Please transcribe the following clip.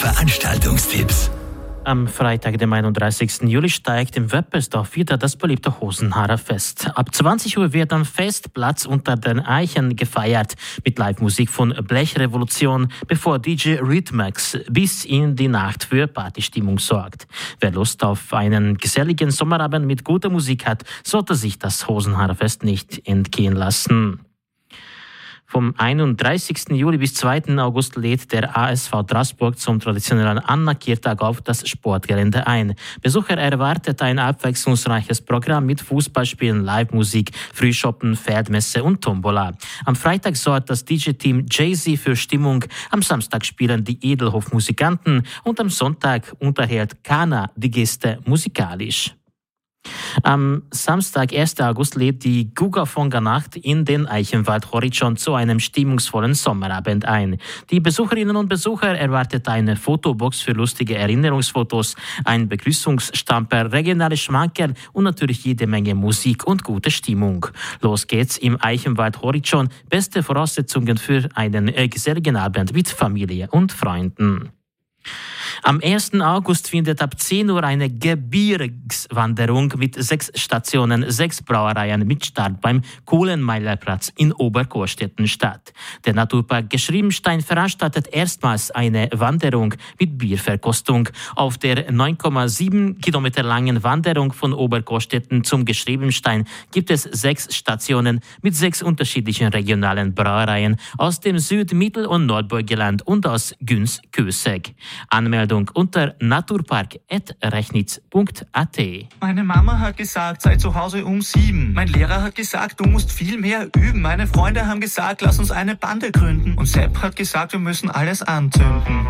Veranstaltungstipps. Am Freitag, dem 31. Juli, steigt im Weppersdorf wieder das beliebte Hosenhaarer Fest. Ab 20 Uhr wird am Festplatz unter den Eichen gefeiert mit Live-Musik von Blechrevolution, bevor DJ Rhythmax bis in die Nacht für Partystimmung sorgt. Wer Lust auf einen geselligen Sommerabend mit guter Musik hat, sollte sich das Hosenhaarer Fest nicht entgehen lassen. Vom 31. Juli bis 2. August lädt der ASV Straßburg zum traditionellen Anna-Kirtag auf das Sportgelände ein. Besucher erwartet ein abwechslungsreiches Programm mit Fußballspielen, Live-Musik, Frühschoppen, Pferdmesse und Tombola. Am Freitag sorgt das DJ-Team Jay-Z für Stimmung, am Samstag spielen die Edelhof-Musikanten und am Sonntag unterhält Kana die Gäste musikalisch. Am Samstag, 1. August, lädt die Gugafonga-Nacht in den Eichenwald Horizont zu einem stimmungsvollen Sommerabend ein. Die Besucherinnen und Besucher erwartet eine Fotobox für lustige Erinnerungsfotos, ein Begrüßungsstamper, regionale Schmankerl und natürlich jede Menge Musik und gute Stimmung. Los geht's im Eichenwald Horizont. Beste Voraussetzungen für einen geselligen Abend mit Familie und Freunden. Am 1. August findet ab 10 Uhr eine Gebirgswanderung mit 6 Stationen, 6 Brauereien mit Start beim Kohlenmeilerplatz in Oberkorstetten statt. Der Naturpark Geschriebenstein veranstaltet erstmals eine Wanderung mit Bierverkostung. Auf der 9,7 Kilometer langen Wanderung von Oberkorstetten zum Geschriebenstein gibt es 6 Stationen mit 6 unterschiedlichen regionalen Brauereien aus dem Süd-, Mittel- und Nordburgenland und aus Güns-Köseg. Anmeldung unter naturpark@rechnitz.at. Meine Mama hat gesagt, sei zu Hause um 7. Mein Lehrer hat gesagt, du musst viel mehr üben. Meine Freunde haben gesagt, lass uns eine Bande gründen. Und Sepp hat gesagt, wir müssen alles anzünden.